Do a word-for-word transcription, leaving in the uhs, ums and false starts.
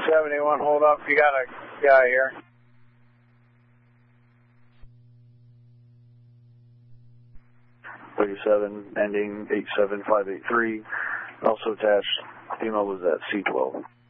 seventy-one, hold up. You got a guy here. thirty-seven, ending eight seven five eight three. Also attached, female was at C twelve.